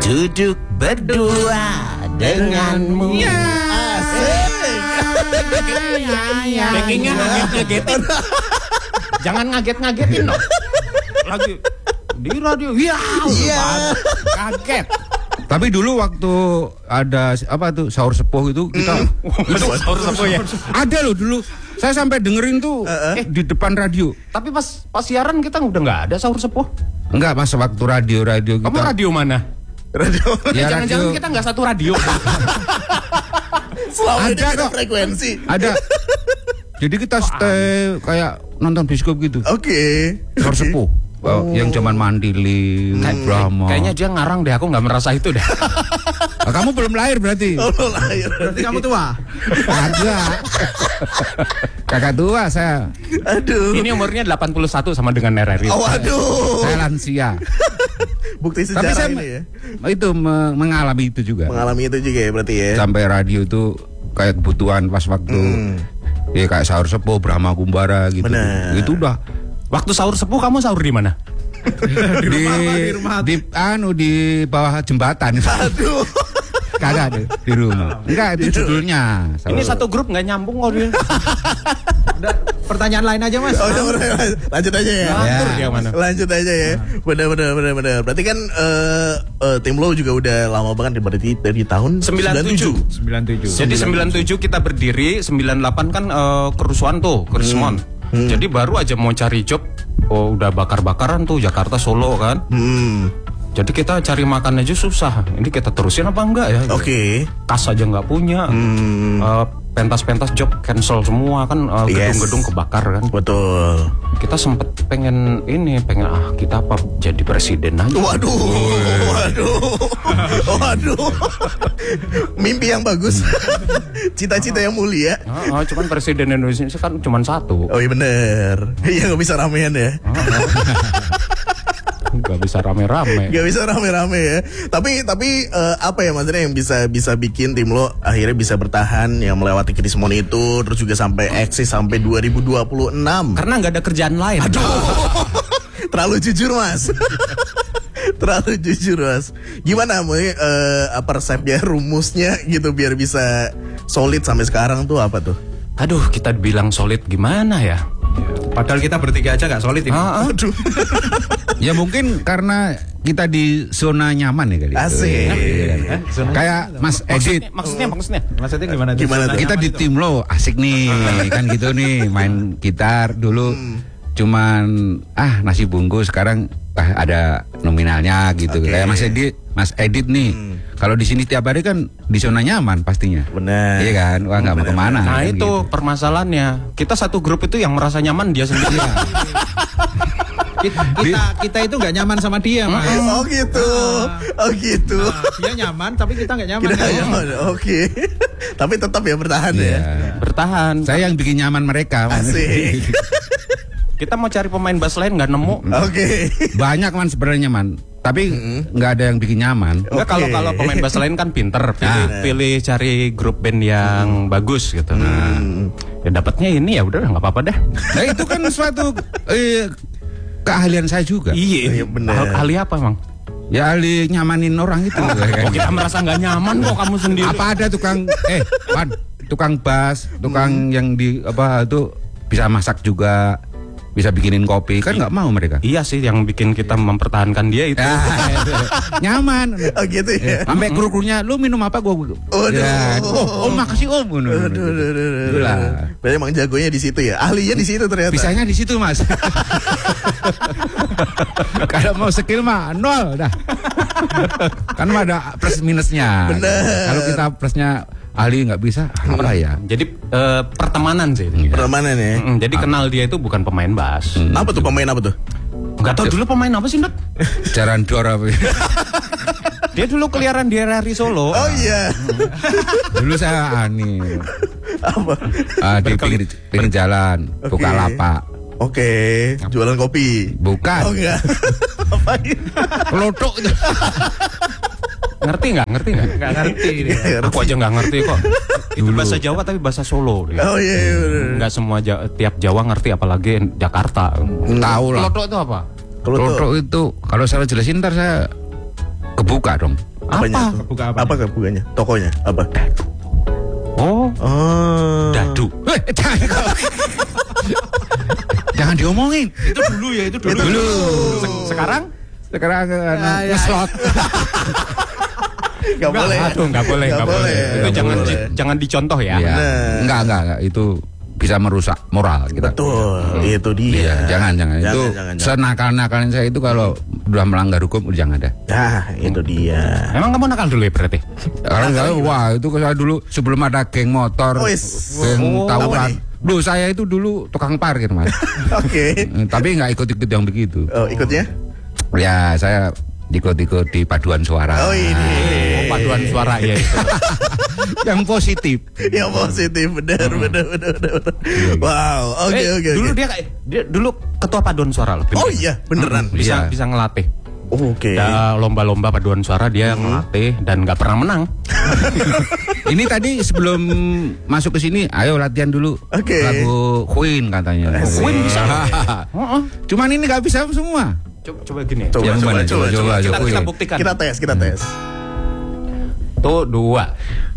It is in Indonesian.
duduk berdua denganmu. Asik. Backingnya ngaget-ngagetin. Jangan ngaget-ngagetin dong. Lagi di radio, kaget. Tapi dulu waktu ada apa tuh sahur sepuh itu kita Sahur sepuh ya. ada loh dulu. Saya sampai dengerin tuh di depan radio. Tapi pas siaran kita udah nggak ada sahur sepuh. Enggak, pas waktu radio kita. Kamu radio mana? Radio. Ya, Jangan-jangan radio. kita nggak satu radio. Selama ini Ada beda kok. frekuensi. Ada. Jadi kita stay kayak nonton bioskop gitu. Oke. Sahur sepuh. Yang zaman Mandili, Brahma. Kayaknya dia ngarang deh, aku nggak merasa itu deh. Kamu belum lahir berarti. Oh, lahir. Berarti kamu tua. Ada. Kakak tua saya. Aduh. Ini umurnya 81 sama dengan RRI. Oh, aduh. Saya lansia. Bukti Tapi sejarah saya ini ya. itu mengalami itu juga. Mengalami itu juga ya berarti ya. Sampai radio itu kayak kebutuhan pas waktu ya kayak sahur sepuh, Brahma Kumbara gitu. Bener. Itu udah Waktu sahur sepuh kamu sahur di mana? di bawah jembatan. Aduh. Kagak di rumah. Enggak, itu judulnya. Ini satu grup nggak nyambung kok dia. Udah, pertanyaan lain aja Mas. Oh, udah, lanjut aja ya. Ngatur dia mana? Lanjut aja ya. Benar. Berarti kan tim lo juga udah lama banget berarti dari tahun 97. 97. Jadi 97 kita berdiri, 98 kan kerusuhan tuh, kerismon. Jadi baru aja mau cari job, udah bakar-bakaran tuh Jakarta Solo kan. Jadi kita cari makan aja susah. Ini kita terusin apa enggak ya? Oke. Kas aja nggak punya. Pentas-pentas job cancel semua kan, gedung-gedung kebakar kan. Betul. Kita sempet pengen kita apa jadi presiden aja. Waduh. Mimpi yang bagus. Cita-cita yang mulia. Cuman presiden Indonesia kan cuma satu. Oh iya bener. Iya gak bisa ramean ya. Gak bisa rame-rame. Gak bisa rame-rame ya. Tapi apa ya maksudnya yang bisa bikin tim lo akhirnya bisa bertahan yang melewati krismon itu terus juga sampai eksis sampai 2026. Karena nggak ada kerjaan lain. Aduh. Terlalu jujur Mas. Terlalu jujur Mas. Gimana apa resepnya, rumusnya gitu biar bisa solid sampai sekarang tuh apa tuh? Aduh, kita bilang solid gimana ya? Padahal kita bertiga aja nggak solid ini. Aduh. Ya mungkin karena kita di zona nyaman ya kali. Asik. Kayak Mas Edit. Maksudnya? Maksudnya gimana? Gimana tuh? Kita di tim lo asik nih, kan gitu nih, main gitar dulu. Cuman nasi bungkus, sekarang ada nominalnya gitu. Oke. Kayak Mas Edit nih. Kalau di sini tiap hari kan di zona nyaman pastinya. Benar. Iya kan? Wah nggak mau kemana. Nah kan itu gitu. permasalahannya. Kita satu grup itu yang merasa nyaman dia sendiri. Kita itu nggak nyaman sama dia, Mas. Oh gitu. Dia nyaman tapi kita nggak nyaman. Kita nyaman. Oke. Tapi tetap ya bertahan Iya. ya. Bertahan. Saya yang bikin nyaman mereka. Asik. Kita mau cari pemain bass lain nggak nemu. Oke. Banyak man sebenarnya man. Tapi nggak ada yang bikin nyaman. Enggak, kalau pemain bass lain kan pinter, pilih cari grup band yang bagus gitu. Nah, ya dapatnya ini ya udah nggak apa-apa deh. Nah itu kan suatu keahlian saya juga. Iya benar. Ahli apa emang? Ya ahli nyamanin orang itu. Oh, kita merasa nggak nyaman kok kamu sendiri. Apa ada tukang bass, tukang yang di apa itu bisa masak juga, bisa bikinin kopi, kan nggak mau mereka. Iya sih, yang bikin kita mempertahankan dia itu. Nyaman. Oh gitu ya. Sampai kru-krunya, lu minum apa gua? Ya, makasih om. Itulah. Berarti emang jagonya di situ ya. Ahlinya di situ ternyata. Bisanya di situ mas. Kalau mau skill mah nol dah. Kan ada plus minusnya. Bener. Kalau kita plusnya ahli nggak bisa apa ya? Jadi pertemanan sih. Pertemanan ya. Jadi kenal dia itu bukan pemain bass. Apa tuh pemain apa tuh? Nggak tahu dulu pemain apa sih, Ndut? Jaran dor apa? Dia dulu keliaran di RRI Solo. Oh iya. Dulu saya Apa? di pinggir jalan, buka lapak. Oke, jualan kopi. Bukan. Oh enggak. Apain? Kelotok itu. Ngerti nggak? Nggak ngerti dia. Aku aja nggak ngerti kok. Itu bahasa Jawa tapi bahasa Solo. Dia. Oh iya. Nggak semua tiap Jawa ngerti, apalagi Jakarta. Tahu lah. Kelotok itu apa? Kelotok itu kalau saya jelasin ntar saya kebuka dong. Apanya tuh? Kebuka apa? Apa kebukanya? Tokonya apa? Oh, Oh. dadu. Jangan diomongin. Itu dulu ya, itu dulu. Itu dulu. Sekarang? Sekarang ngeslot. Gak boleh. Aduh, nggak boleh, Nggak nggak boleh. boleh. Itu Nggak jangan boleh. jangan dicontoh ya. Ya. Bener. Enggak, itu bisa merusak moral kita. Betul, itu dia. Iya, jangan. Itu jangan. senakal-nakalnya saya itu kalau udah melanggar hukum jangan ada. Nah, itu dia. Emang kamu nakal dulu ya berarti? Kalau saya, wah itu saya dulu sebelum ada geng motor, Oh, is. geng Oh, apa tawuran. nih? Duh, saya itu dulu tukang parkir, Mas. Oke. Tapi nggak ikut-ikut yang begitu. Oh, ikutnya? Ya, saya ikut-ikut di paduan suara. Oh, ini. Oh, paduan suara ya itu. Yang positif. Yang positif, benar. Wow, oke. Dulu dia dulu ketua paduan suara loh. Oh iya, beneran. Bisa Iya. bisa ngelatih. Oke. Ya, lomba-lomba paduan suara dia ngelatih dan nggak pernah menang. Ini tadi sebelum masuk ke sini, ayo latihan dulu. Oke. Lagu Queen katanya. Queen bisa. Cuman ini nggak bisa semua. Coba gini. Yang mana? Coba. Kita Queen. buktikan. Kita tes. Tuh 2.